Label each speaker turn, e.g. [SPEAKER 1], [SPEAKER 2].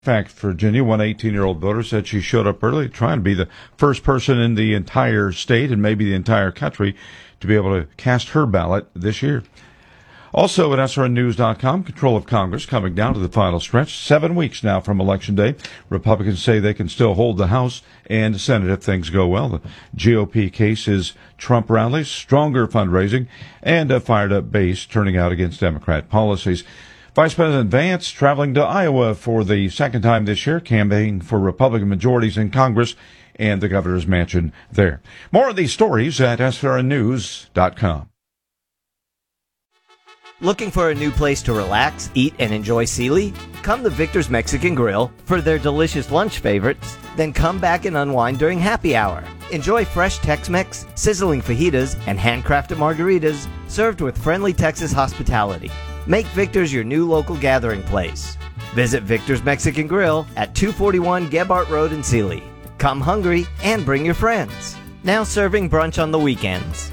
[SPEAKER 1] Fact, Virginia, one 18-year-old voter said she showed up early trying to be the first person in the entire state and maybe the entire country to be able to cast her ballot this year. Also at SRNnews.com, control of Congress coming down to the final stretch. 7 weeks now from Election Day. Republicans say they can still hold the House and Senate if things go well. The GOP case is Trump rallies, stronger fundraising, and a fired-up base turning out against Democrat policies. Vice President Vance traveling to Iowa for the second time this year, campaigning for Republican majorities in Congress and the governor's mansion there. More of these stories at SRNnews.com.
[SPEAKER 2] Looking for a new place to relax, eat, and enjoy Sealy? Come to Victor's Mexican Grill for their delicious lunch favorites, then come back and unwind during happy hour. Enjoy fresh Tex-Mex, sizzling fajitas, and handcrafted margaritas served with friendly Texas hospitality. Make Victor's your new local gathering place. Visit Victor's Mexican Grill at 241 Gebhardt Road in Sealy. Come hungry and bring your friends. Now serving brunch on the weekends.